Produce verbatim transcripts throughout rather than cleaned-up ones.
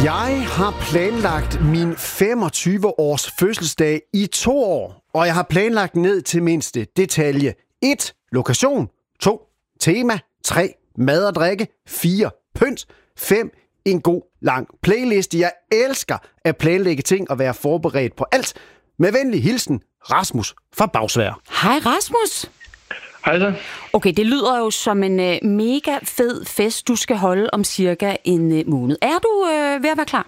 Jeg har planlagt min femogtyve års fødselsdag i to år, og jeg har planlagt ned til mindste detalje. et. Lokation. to. Tema. tre. Mad og drikke. fire. Pynt. fem. En god lang playliste. Jeg elsker at planlægge ting og være forberedt på alt. Med venlig hilsen, Rasmus fra Bagsværd. Hej Rasmus. Hej så. Okay, det lyder jo som en øh, mega fed fest, du skal holde om cirka en øh, måned. Er du øh, ved at være klar?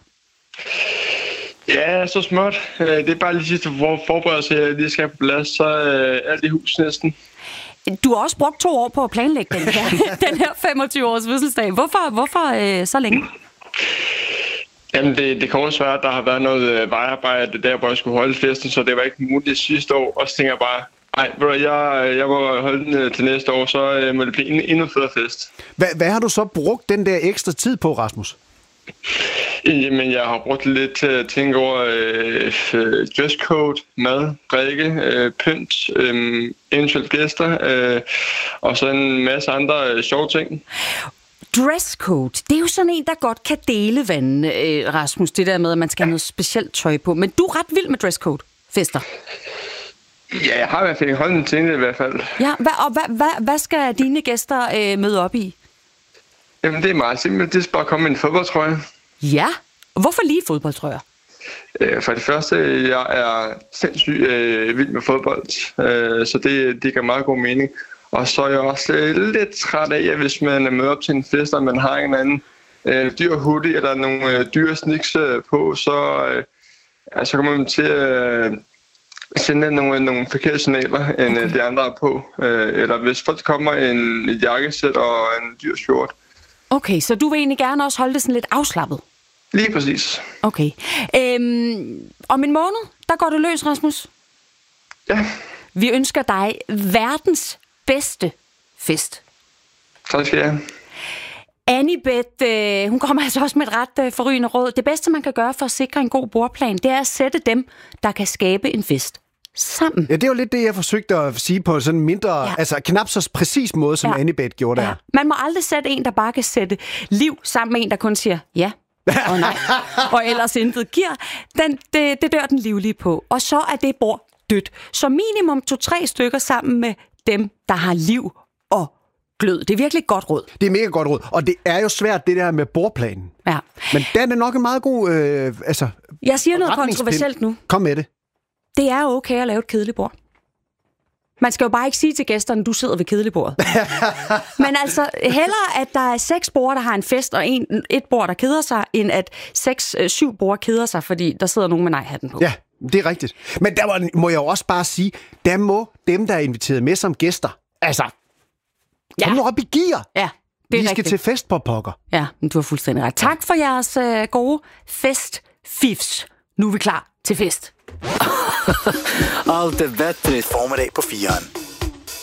Ja, så småt. Det er bare lige sidste for forberedelse, jeg lige skal have på plads, så øh, alt i hus næsten. Du har også brugt to år på at planlægge den her, den her femogtyve års fødselsdag. Hvorfor, hvorfor øh, så længe? Jamen, det, det kommer svært. Der har været noget øh, vejarbejde der, hvor jeg skulle holde festen, så det var ikke muligt sidste år. Og så tænker jeg bare, nej, jeg, jeg må holde den til næste år, så øh, må det blive en endnu federe fest. Hvad, hvad har du så brugt den der ekstra tid på, Rasmus? Jamen, jeg har brugt lidt til at tænke over øh, dresscode, mad, drikke, øh, pynt, øh, eventuelt gæster, øh, og så en masse andre øh, sjove ting. Dresscode, det er jo sådan en, der godt kan dele vandene, øh, Rasmus, det der med, at man skal have noget specielt tøj på. Men du er ret vild med dresscode-fester. Ja, jeg har i hvert fald holdt til det i hvert fald. Ja, hva, og hvad hva, hva skal dine gæster øh, møde op i? Jamen, det er meget simpelt. Det skal bare komme med en fodboldtrøje. Ja, og hvorfor lige fodboldtrøjer? Øh, for det første, jeg er sindssygt øh, vild med fodbold, øh, så det, det gør meget god mening. Og så er jeg også øh, lidt træt af, at hvis man er med op til en fest, og man har en anden øh, dyr hoodie eller nogle øh, dyre sneaks øh, på, så, øh, ja, så kommer man til at øh, sende nogle, nogle forkerte signaler, end okay. de andre er på. Øh, eller hvis folk kommer en et jakkesæt og en dyr skjort. Okay, så du vil egentlig gerne også holde det sådan lidt afslappet? Lige præcis. Okay. Øhm, om en måned, der går det løs, Rasmus. Ja. Vi ønsker dig verdens bedste fest. Tak skal jeg have. Annibeth, øh, hun kommer altså også med et ret øh, forrygende råd. Det bedste, man kan gøre for at sikre en god bordplan, det er at sætte dem, der kan skabe en fest, sammen. Ja, det er jo lidt det, jeg forsøgte at sige på sådan en mindre, ja. altså knap så præcis måde, som ja. Annibeth gjorde der. Ja. Man må aldrig sætte en, der bare kan sætte liv sammen med en, der kun siger ja og nej, og ellers intet giver. Den, det, det dør den livlige på. Og så er det bord dødt. Så minimum to-tre stykker sammen med dem, der har liv og glød. Det er virkelig et godt råd. Det er mega godt råd. Og det er jo svært, det der med bordplanen. Ja. Men den er nok en meget god... Øh, altså, jeg siger noget kontroversielt nu. Kom med det. Det er okay at lave et kedeligt bord. Man skal jo bare ikke sige til gæsterne, du sidder ved kedeligbordet. Men altså, hellere at der er seks borde, der har en fest, og en, et bord, der keder sig, end at seks, øh, syv borde keder sig, fordi der sidder nogen med nej-hatten på. Ja, det er rigtigt. Men der må, må jeg jo også bare sige, der må dem, der er inviteret med som gæster, altså, kom ja. nu op i gear. Ja, det er Vi rigtigt. skal til fest på pokker. Ja, men du har fuldstændig ret. Tak for jeres øh, gode festfifs. Nu er vi klar til fest. Allt är bättre i formiddag på Fian.